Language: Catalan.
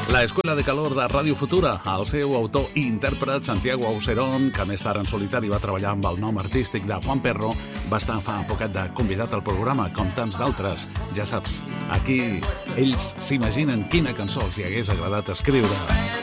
La Escuela de Calor de Ràdio Futura, el seu autor i intèrpret Santiago Auserón, que més tard en solitari va treballar amb el nom artístic de Juan Perro, va estar fa poquet de convidat al programa, com tants d'altres. Ja saps, aquí ells s'imaginen quina cançó els hi hagués agradat escriure.